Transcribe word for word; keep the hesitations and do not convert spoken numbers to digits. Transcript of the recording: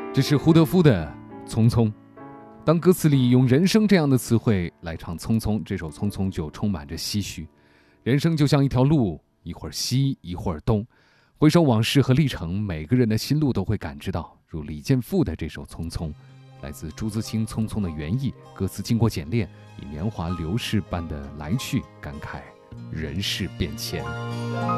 这是胡德夫的《匆匆》。当歌词里用人生这样的词汇来唱《匆匆》，这首《匆匆》就充满着唏嘘。人生就像一条路，一会儿西，一会儿东。回首往事和历程，每个人的心路都会感知到。如李健复的这首《匆匆》，来自朱自清《匆匆》的原意，歌词经过简练，以年华流逝般的来去，感慨人事变迁。